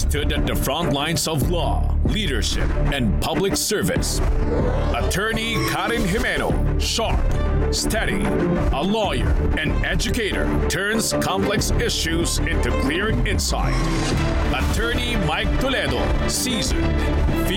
stood at the front lines of law, leadership, and public service. Attorney Karen Jimeno, sharp, steady, a lawyer, and educator, turns complex issues into clear insight. Attorney Mike Toledo, seasoned,